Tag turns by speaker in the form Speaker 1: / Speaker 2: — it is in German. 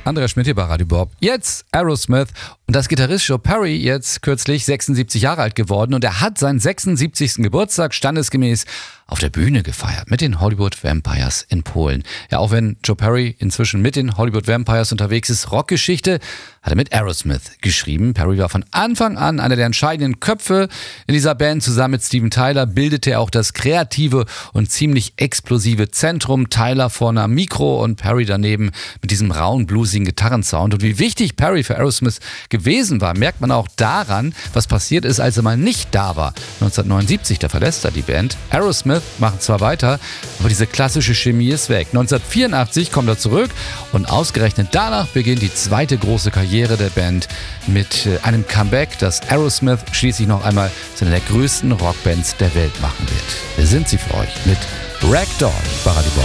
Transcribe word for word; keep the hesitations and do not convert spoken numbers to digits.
Speaker 1: Andreas Schmidt hier bei Radio Bob. Jetzt Aerosmith und das Gitarrist Joe Perry, jetzt kürzlich sechsundsiebzig Jahre alt geworden, und er hat seinen sechsundsiebzigsten Geburtstag standesgemäß auf der Bühne gefeiert mit den Hollywood Vampires in Polen. Ja, auch wenn Joe Perry inzwischen mit den Hollywood Vampires unterwegs ist, Rockgeschichte hat er mit Aerosmith geschrieben. Perry war von Anfang an einer der entscheidenden Köpfe in dieser Band. Zusammen mit Steven Tyler bildete er auch das kreative und ziemlich explosive Zentrum. Tyler vorne am Mikro und Perry daneben mit diesem rauen, bluesigen Gitarrensound. Und wie wichtig Perry für Aerosmith gewesen war, merkt man auch daran, was passiert ist, als er mal nicht da war. neunzehnhundertneunundsiebzig, da verlässt er die Band. Aerosmith machen zwar weiter, aber diese klassische Chemie ist weg. neunzehnhundertvierundachtzig kommt er zurück und ausgerechnet danach beginnt die zweite große Karriere der Band mit einem Comeback, das Aerosmith schließlich noch einmal zu einer der größten Rockbands der Welt machen wird. Wir sind sie für euch mit Ragdoll bei Radio Bob.